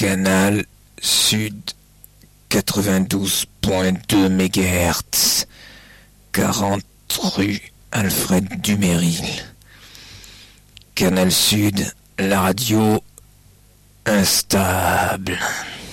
Canal Sud 92.2 MHz, 40 rue Alfred Duméry. Canal Sud, la radio instable.